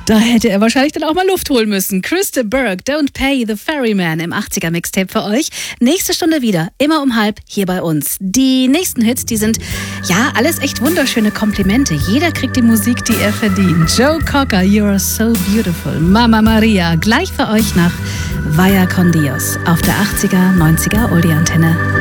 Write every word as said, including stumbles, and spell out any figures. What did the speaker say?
Da hätte er wahrscheinlich dann auch mal Luft holen müssen. Chris de Burgh, Don't Pay the Ferryman im achtziger-Mixtape für euch. Nächste Stunde wieder, immer um halb, hier bei uns. Die nächsten Hits, die sind, ja, alles echt wunderschöne Komplimente. Jeder kriegt die Musik, die er verdient. Joe Cocker, You Are So Beautiful. Mama Maria, gleich für euch nach Vaya con Dios auf der achtziger, neunziger Oldie-Antenne.